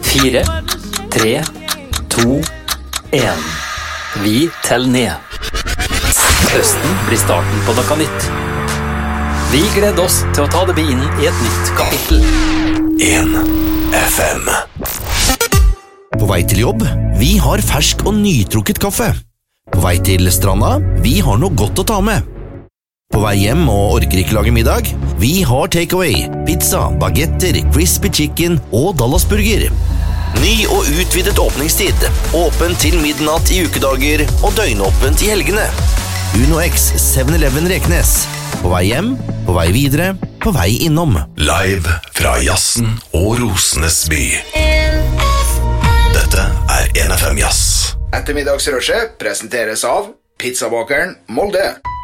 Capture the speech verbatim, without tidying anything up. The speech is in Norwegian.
Fire, tre, to, en. Vi teller ned. Høsten blir starten på noe nytt. Vi gleder oss til å ta det inn i et nytt kapittel. en F M. På vei til jobb, vi har fersk og nytrukket kaffe. På vei til stranda, vi har noe godt å ta med. På vei hjem og orker ikke lage middag, vi har takeaway, pizza, bagetter, crispy chicken og Dallasburger. Ny og utvidet åpningstid, åpen til midnatt i ukedager og døgnåpent i helgene. Uno X seven eleven Reknes. På vei hjem, på vei videre, på vei innom. Live fra jazzen og rosenes by. Dette er en F M Jazz. Ettermiddagsrushet presenteres av Pizzabakeren Molde.